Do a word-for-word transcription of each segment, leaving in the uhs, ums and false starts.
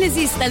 Genesis dal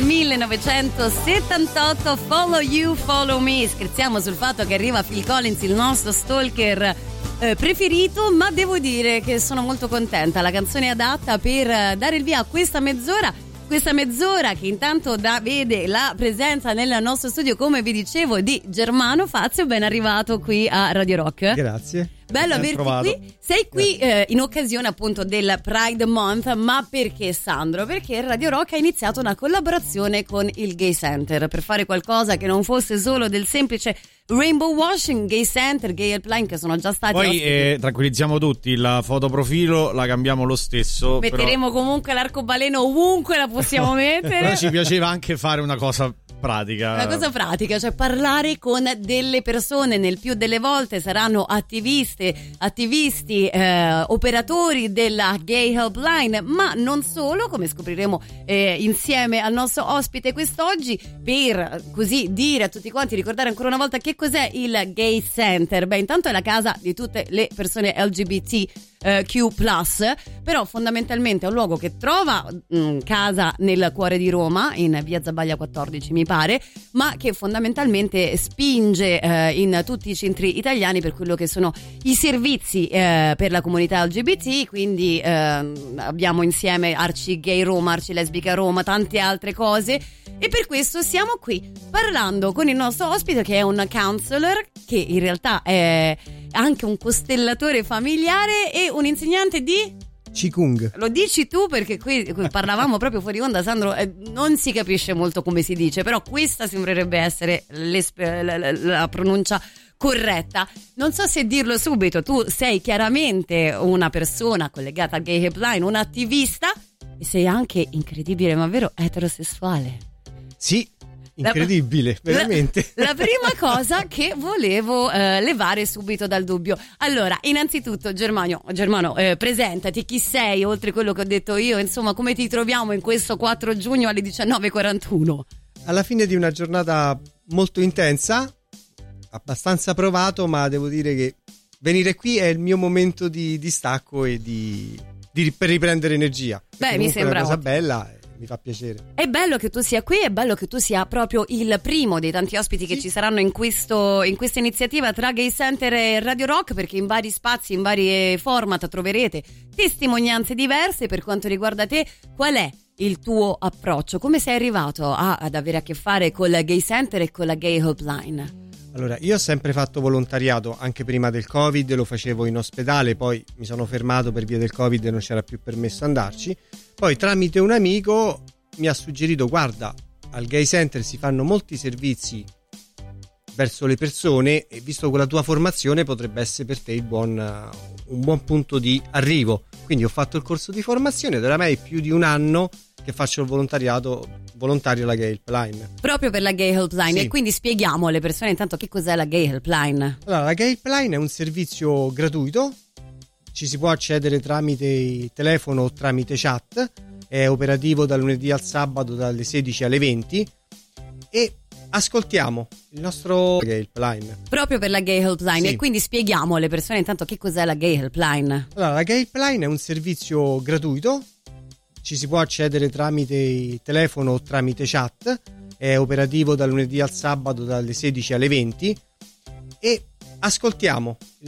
millenovecentosettantotto, Follow You, Follow Me. Scherziamo sul fatto che arriva Phil Collins, il nostro stalker eh, preferito, ma devo dire che sono molto contenta. La canzone è adatta per eh, dare il via a questa mezz'ora. Questa mezz'ora che intanto da, vede la presenza nel nostro studio, come vi dicevo, di Germano Fazio. Ben arrivato qui a Radio Rock. Grazie. Bello averti trovato. qui. Sei qui eh, in occasione appunto del Pride Month, ma perché, Sandro? Perché Radio Rock ha iniziato una collaborazione con il Gay Center per fare qualcosa che non fosse solo del semplice rainbow washing. Gay Center, Gay Helpline, che sono già stati poi eh, tranquillizziamo tutti, la fotoprofilo la cambiamo lo stesso, metteremo però... comunque l'arcobaleno ovunque la possiamo mettere. Però ci piaceva anche fare una cosa pratica. Una cosa pratica, cioè parlare con delle persone. Nel più delle volte saranno attiviste, attivisti, eh, operatori della Gay Helpline, ma non solo, come scopriremo eh, insieme al nostro ospite quest'oggi, per così dire a tutti quanti, ricordare ancora una volta che cos'è il Gay Center. Beh, intanto è la casa di tutte le persone L G B T Q plus, però fondamentalmente è un luogo che trova mh, casa nel cuore di Roma, in via Zabaglia quattordici mi pare, ma che fondamentalmente spinge eh, in tutti i centri italiani per quello che sono i servizi eh, per la comunità L G B T. Quindi eh, abbiamo insieme Arci Gay Roma, Arci Lesbica Roma, tante altre cose, e per questo siamo qui parlando con il nostro ospite, che è un counselor, che in realtà è anche un costellatore familiare e un insegnante di Qigong. Lo dici tu, perché qui parlavamo proprio fuori onda, Sandro, eh, non si capisce molto come si dice, però questa sembrerebbe essere la, la, la pronuncia corretta. Non so se dirlo subito, tu sei chiaramente una persona collegata al Gay Helpline, un attivista, e sei anche, incredibile ma vero, eterosessuale. Sì, incredibile, la, veramente. La, la prima cosa che volevo eh, levare subito dal dubbio. Allora, innanzitutto, Germano, Germano eh, presentati, chi sei, oltre quello che ho detto io, insomma, come ti troviamo in questo quattro giugno alle diciannove e quarantuno? Alla fine di una giornata molto intensa, abbastanza provato, ma devo dire che venire qui è il mio momento di, di stacco e di, di per riprendere energia. Beh, mi sembra una cosa ottimo. bella. Mi fa piacere. È bello che tu sia qui, è bello che tu sia proprio il primo dei tanti ospiti sì. che ci saranno in questo in questa iniziativa tra Gay Center e Radio Rock, perché in vari spazi, in vari format troverete testimonianze diverse. Per quanto riguarda te, qual è il tuo approccio? Come sei arrivato a, ad avere a che fare con la Gay Center e con la Gay Helpline? Allora, io ho sempre fatto volontariato, anche prima del Covid, lo facevo in ospedale, poi mi sono fermato per via del Covid e non c'era più permesso andarci. Poi tramite un amico mi ha suggerito: guarda, al Gay Center si fanno molti servizi verso le persone e visto con la tua formazione potrebbe essere per te il buon, un buon punto di arrivo. Quindi ho fatto il corso di formazione ed oramai è più di un anno che faccio il volontariato volontario alla Gay Helpline. Proprio per la Gay Helpline, sì. E quindi spieghiamo alle persone intanto che cos'è la Gay Helpline. Allora, la Gay Helpline è un servizio gratuito, ci si può accedere tramite telefono o tramite chat, è operativo dal lunedì al sabato dalle sedici alle venti e ascoltiamo il nostro Gay Helpline. Proprio per la Gay Helpline, sì. E quindi spieghiamo alle persone intanto che cos'è la Gay Helpline. Allora, la Gay Helpline è un servizio gratuito, ci si può accedere tramite telefono o tramite chat, è operativo dal lunedì al sabato dalle sedici alle venti e ascoltiamo